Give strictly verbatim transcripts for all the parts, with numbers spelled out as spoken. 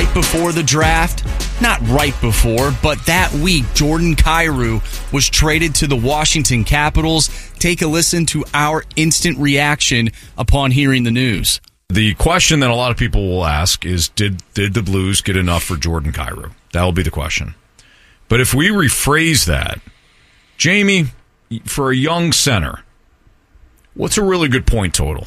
right before the draft, not right before, but that week, Jordan Kyrou was traded to the Washington Capitals. Take a listen to our instant reaction upon hearing the news. The question that a lot of people will ask is, did did the Blues get enough for Jordan Kyrou? That will be the question. But if we rephrase that, Jamie, for a young center, what's a really good point total?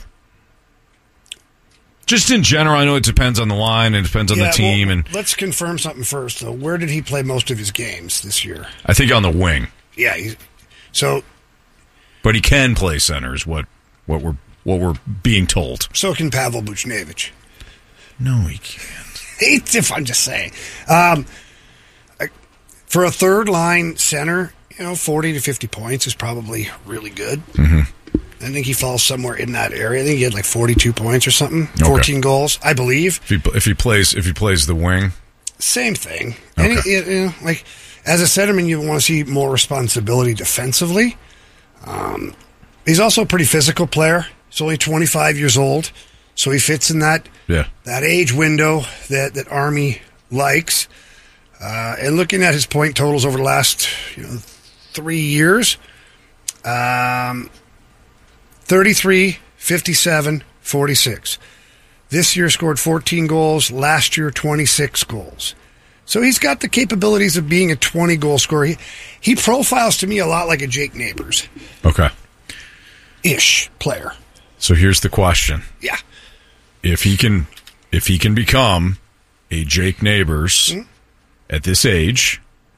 Just in general, I know it depends on the line and it depends on yeah, the team. Well, and let's confirm something first, though. Where did he play most of his games this year? I think on the wing. Yeah, he's, so. But he can play center, is what what we're what we're being told. So can Pavel Buchnevich. No, he can't. If I'm just saying, um, for a third line center, you know, forty to fifty points is probably really good. Mm-hmm. I think he falls somewhere in that area. I think he had like forty-two points or something, fourteen okay. goals, I believe. If he if he plays if he plays the wing, same thing. Okay. And he, you know, like as a centerman, you want to see more responsibility defensively. Um, he's also a pretty physical player. He's only twenty-five years old, so he fits in that yeah. that age window that that Army likes. Uh, and looking at his point totals over the last you know three years. Um. thirty-three, fifty-seven, forty-six. This year scored fourteen goals. Last year, twenty-six goals. So he's got the capabilities of being a twenty-goal scorer. He, he profiles to me a lot like a Jake Neighbors. Okay. Ish player. So here's the question. Yeah. If he can, if he can become a Jake Neighbors mm-hmm. at this age,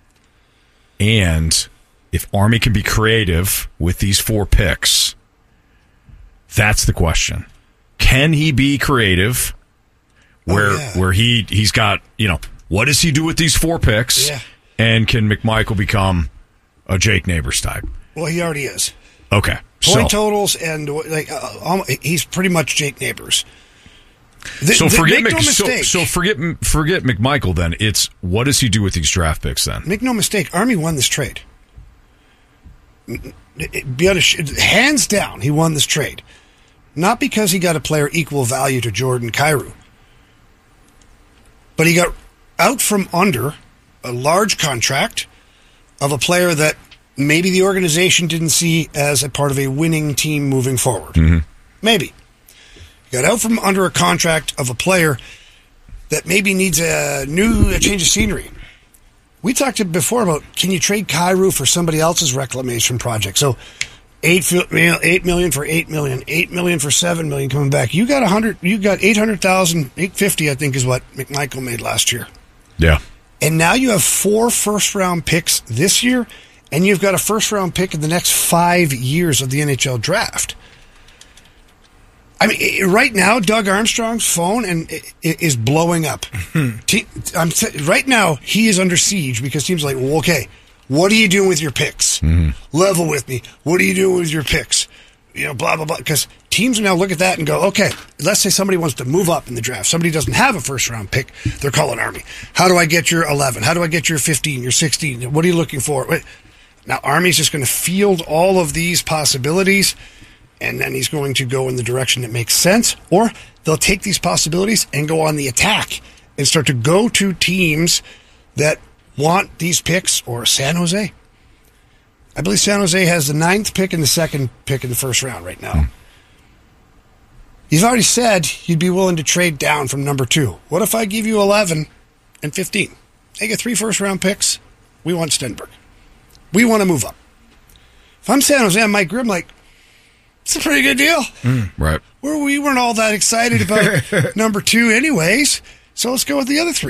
and if Army can be creative with these four picks, that's the question. Can he be creative where oh, yeah. where he, he's got, you know, what does he do with these four picks? Yeah. And can McMichael become a Jake Neighbors type? Well, he already is. Okay. Point so, totals and like uh, um, he's pretty much Jake Neighbors. The, so forget make Mc, no so, so forget forget McMichael then. It's what does he do with these draft picks then? Make no mistake, Army won this trade. Beyond a, hands down, he won this trade. Not because he got a player equal value to Jordan Kyrou, but he got out from under a large contract of a player that maybe the organization didn't see as a part of a winning team moving forward. Mm-hmm. Maybe. He got out from under a contract of a player that maybe needs a new a change of scenery. We talked before about can you trade Kyrou for somebody else's reclamation project? So eight eight million for eight million, eight million for seven million coming back. You got a hundred. You got eight hundred thousand, eight fifty. I think is what McMichael made last year. Yeah. And now you have four first round picks this year, and you've got a first round pick in the next five years of the N H L draft. I mean, right now, Doug Armstrong's phone and is blowing up. I'm right now he is under siege because teams are like, well, okay, what are you doing with your picks? Mm-hmm. Level with me. What are you doing with your picks? You know, blah blah blah. Because teams now look at that and go, okay, let's say somebody wants to move up in the draft. Somebody doesn't have a first round pick. They're calling Army. How do I get your eleven? How do I get your fifteen? Your sixteen? What are you looking for? Now Army's just going to field all of these possibilities. And then he's going to go in the direction that makes sense, or they'll take these possibilities and go on the attack and start to go to teams that want these picks, or San Jose. I believe San Jose has the ninth pick and the second pick in the first round right now. Hmm. He's already said he'd be willing to trade down from number two. What if I give you eleven and fifteen? They get three first-round picks. We want Stenberg. We want to move up. If I'm San Jose, I'm Mike Grimm, like, it's a pretty good deal. Mm, right. We're, we weren't all that excited about number two anyways, so let's go with the other three.